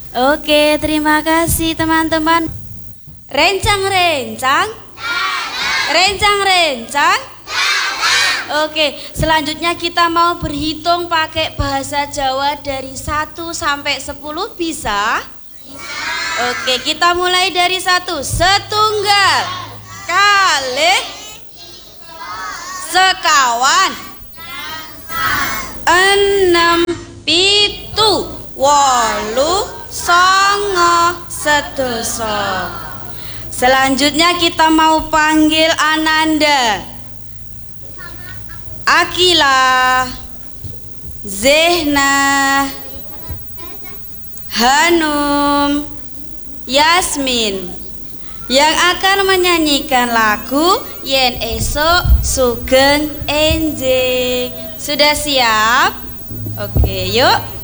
Oke, terima kasih teman-teman. Rencang-rencang. Rencang-rencang. Oke, selanjutnya kita mau berhitung pakai bahasa Jawa dari 1 sampai 10 bisa? Oke, kita mulai dari 1. Setunggal kali sekawan 6 pitu 8 songo sedoso. Selanjutnya kita mau panggil Ananda, Akila, Zehna, Hanum, Yasmin yang akan menyanyikan lagu Yen Esok Sugeng Enjing. Sudah siap? Oke, yuk.